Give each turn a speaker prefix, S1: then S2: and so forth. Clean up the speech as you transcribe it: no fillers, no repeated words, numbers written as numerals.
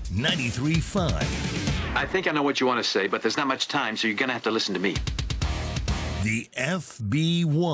S1: 93.5.
S2: I think I know what you want to say, but there's not much time, so you're going to have to listen to me.
S1: The FB1.